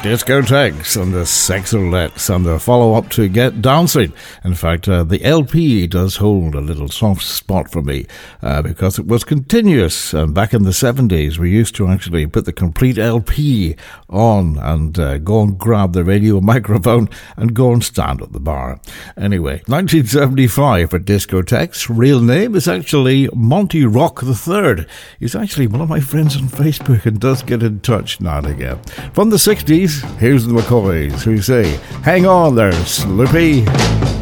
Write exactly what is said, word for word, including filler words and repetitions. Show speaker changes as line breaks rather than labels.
Discotheques and the Sexolettes and the follow-up to Get Dancing. In fact, uh, the L P does hold a little soft spot for me uh, because it was continuous. And back in the seventies, we used to actually put the complete L P on and uh, go and grab the radio microphone and go and stand at the bar. Anyway, nineteen seventy-five for Discotheques. Real name is actually Monty Rock the Third. He's actually one of my friends on Facebook and does get in touch now and again. From the sixties, here's the McCoys who say, "Hang on there, Sloopy."